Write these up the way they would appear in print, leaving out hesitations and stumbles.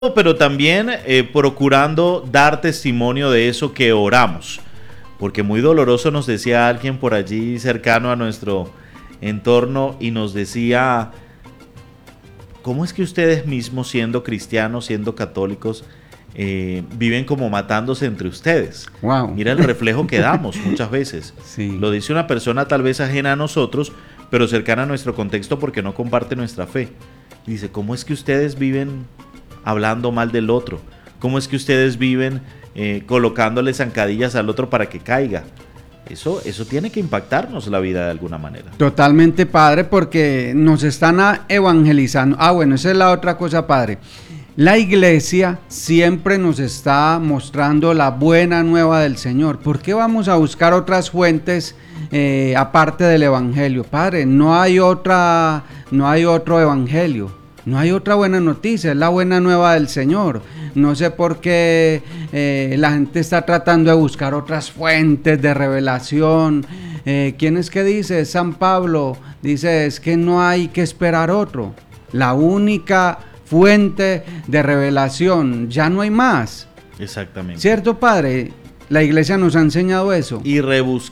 pero también procurando dar testimonio de eso que oramos. Porque muy doloroso, nos decía alguien por allí cercano a nuestro entorno, y nos decía: ¿cómo es que ustedes mismos, siendo cristianos, siendo católicos, viven como matándose entre ustedes? Wow. Mira el reflejo que damos muchas veces. Sí. Lo dice una persona tal vez ajena a nosotros, pero cercana a nuestro contexto porque no comparte nuestra fe. Y dice: ¿cómo es que ustedes viven hablando mal del otro? ¿Cómo es que ustedes viven colocándole zancadillas al otro para que caiga? Eso tiene que impactarnos la vida de alguna manera. Totalmente, padre, porque nos están evangelizando. Bueno, esa es la otra cosa, padre. La iglesia siempre nos está mostrando la buena nueva del Señor. ¿Por qué vamos a buscar otras fuentes aparte del evangelio? Padre, no hay otro evangelio. No hay otra buena noticia, es la buena nueva del Señor. No sé por qué la gente está tratando de buscar otras fuentes de revelación. ¿Quién es que dice? San Pablo dice: es que no hay que esperar otro. La única fuente de revelación, ya no hay más. Exactamente. ¿Cierto, padre? La iglesia nos ha enseñado eso. Y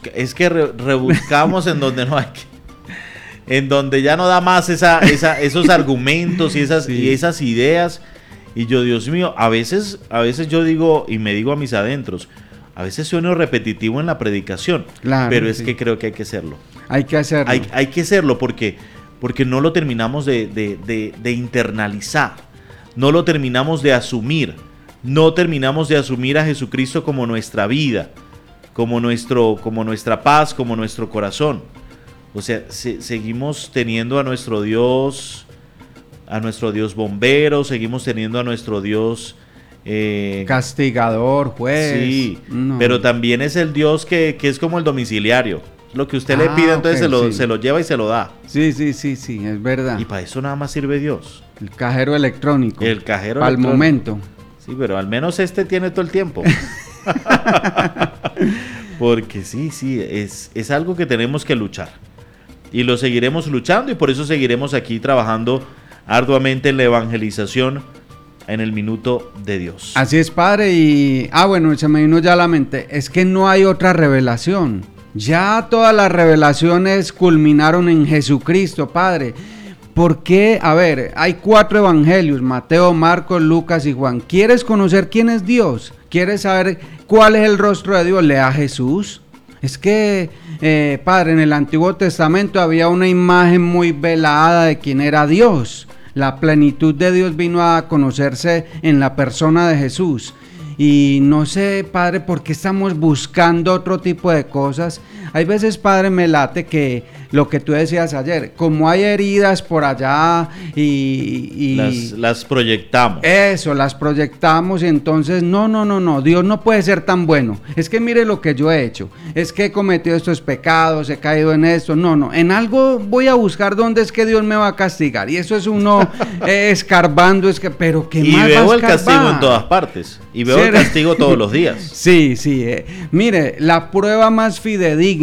rebuscamos en donde no hay que. En donde ya no da más esos argumentos y esas ideas. Y yo, Dios mío, a veces yo digo, y me digo a mis adentros, a veces sueno repetitivo en la predicación, claro, pero es que creo que hay que hacerlo. Hay que hacerlo. Hay que hacerlo porque no lo terminamos de internalizar, no lo terminamos de asumir, no terminamos de asumir a Jesucristo como nuestra vida, como nuestra paz, como nuestro corazón. O sea, seguimos teniendo a nuestro Dios bombero, seguimos teniendo a nuestro Dios castigador, juez. Sí, no. Pero también es el Dios que es como el domiciliario. Lo que usted le pide, entonces se lo lleva y se lo da. Sí, es verdad. Y para eso nada más sirve Dios. El cajero electrónico. El cajero al electrónico. momento. Sí, pero al menos tiene todo el tiempo. Porque sí, es algo que tenemos que luchar. Y lo seguiremos luchando, y por eso seguiremos aquí trabajando arduamente en la evangelización en el minuto de Dios. Así es, padre. Y bueno, se me vino ya a la mente, es que no hay otra revelación. Ya todas las revelaciones culminaron en Jesucristo, padre. ¿Por qué? A ver, hay 4 evangelios: Mateo, Marcos, Lucas y Juan. ¿Quieres conocer quién es Dios? ¿Quieres saber cuál es el rostro de Dios? Lea a Jesús. Es que, padre, en el Antiguo Testamento había una imagen muy velada de quién era Dios. La plenitud de Dios vino a conocerse en la persona de Jesús. Y no sé, padre, por qué estamos buscando otro tipo de cosas. Hay veces, padre, me late que lo que tú decías ayer, como hay heridas por allá y las proyectamos. Eso, las proyectamos, y entonces no, Dios no puede ser tan bueno. Es que mire lo que yo he hecho, es que he cometido estos pecados, he caído en esto. No, en algo voy a buscar dónde es que Dios me va a castigar. Y eso es uno escarbando, pero ¿qué más va a escarbar? Y veo el castigo en todas partes, y veo el castigo todos los días. Sí, mire, la prueba más fidedigna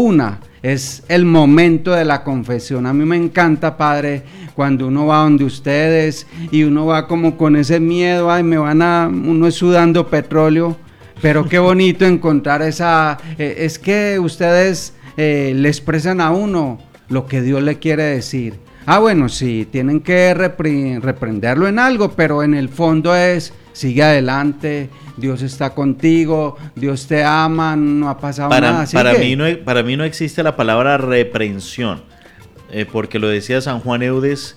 es el momento de la confesión. A mí me encanta, padre, cuando uno va donde ustedes y uno va como con ese miedo, uno es sudando petróleo, pero qué bonito encontrar es que ustedes le expresan a uno lo que Dios le quiere decir. Bueno, sí, tienen que reprenderlo en algo, pero en el fondo sigue adelante, Dios está contigo, Dios te ama, no ha pasado nada. Para mí no existe la palabra reprensión, porque lo decía San Juan Eudes,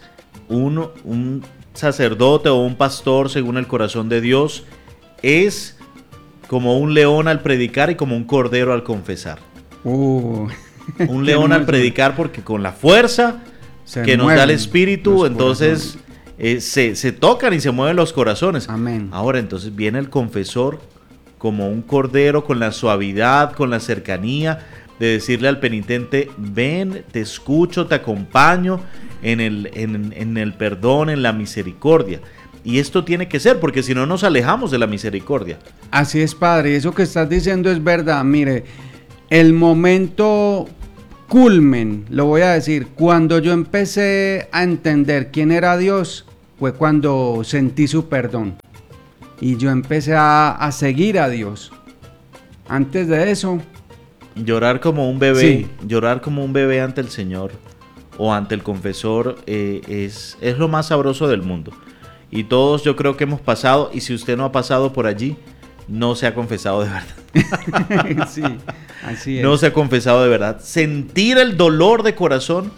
un sacerdote o un pastor según el corazón de Dios es como un león al predicar y como un cordero al confesar. Un león al predicar, porque con la fuerza que nos da el Espíritu, entonces se tocan y se mueven los corazones. Amén. Ahora entonces viene el confesor como un cordero, con la suavidad, con la cercanía de decirle al penitente: ven, te escucho, te acompaño en el perdón, en la misericordia. Y esto tiene que ser, porque si no nos alejamos de la misericordia. Así es, padre, eso que estás diciendo es verdad. Mire, el momento culmen, lo voy a decir, cuando yo empecé a entender quién era Dios, fue cuando sentí su perdón. Y yo empecé a seguir a Dios. Antes de eso... Llorar como un bebé, Sí. llorar como un bebé ante el Señor o ante el confesor es lo más sabroso del mundo. Y todos yo creo que hemos pasado, y si usted no ha pasado por allí, no se ha confesado de verdad. Sí, así es. No se ha confesado de verdad. Sentir el dolor de corazón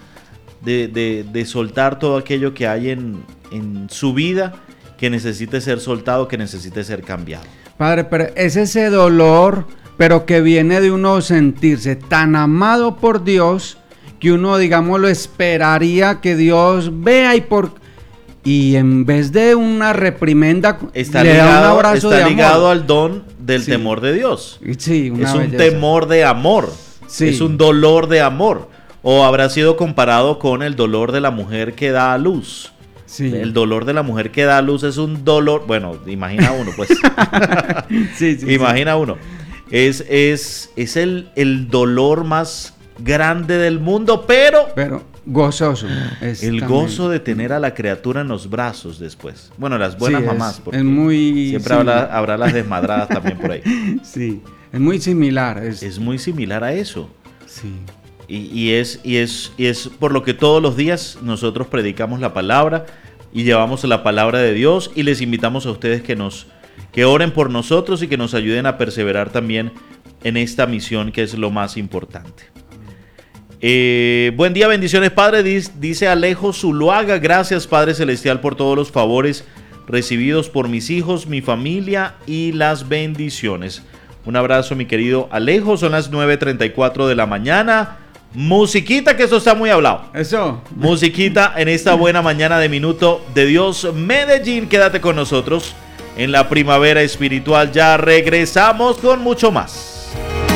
de soltar todo aquello que hay en su vida que necesite ser soltado, que necesite ser cambiado. Padre, pero es ese dolor, pero que viene de uno sentirse tan amado por Dios que uno, digamos, lo esperaría que Dios vea y en vez de una reprimenda, le da un abrazo de amor. Está ligado al don del temor de Dios. Sí, una es un belleza. temor de amor. Sí. Es un dolor de amor. O habrá sido comparado con el dolor de la mujer que da a luz. Sí. El dolor de la mujer que da a luz es un dolor. Bueno, imagina uno, pues. Sí, Imagina uno. Es el dolor más grande del mundo, pero gozoso. el gozo de tener a la criatura en los brazos después. Bueno, las buenas mamás, porque es muy siempre habrá las desmadradas también por ahí. Sí, es muy similar. Es muy similar a eso. Sí. Y es por lo que todos los días nosotros predicamos la palabra y llevamos la palabra de Dios, y les invitamos a ustedes que oren por nosotros y que nos ayuden a perseverar también en esta misión, que es lo más importante. Buen día, bendiciones, Padre, dice Alejo Zuluaga. Gracias, Padre Celestial, por todos los favores recibidos por mis hijos, mi familia y las bendiciones. Un abrazo, mi querido Alejo. Son las 9:34 de la mañana. Musiquita, que eso está muy hablado. Eso. Musiquita en esta buena mañana de Minuto de Dios, Medellín. Quédate con nosotros en la primavera espiritual. Ya regresamos con mucho más.